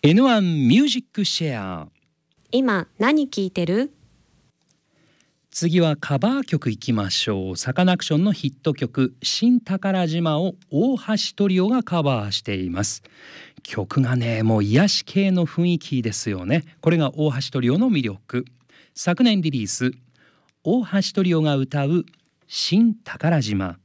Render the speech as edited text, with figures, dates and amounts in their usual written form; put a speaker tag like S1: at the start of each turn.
S1: N1 ミュージックシェア。
S2: 今何聴いてる？
S1: 次はカバー曲いきましょう。サカナクションのヒット曲新宝島を大橋トリオがカバーしています。曲がね、もう癒し系の雰囲気ですよね。これが大橋トリオの魅力。昨年リリース、大橋トリオが歌う新宝島。